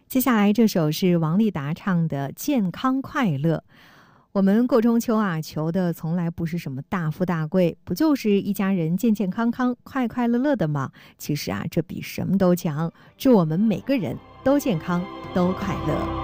接下来这首是王丽达唱的《健康快乐》。我们过中秋啊，求的从来不是什么大富大贵，不就是一家人健健康康、快快乐乐的吗？其实啊，这比什么都强。祝我们每个人都健康，都快乐。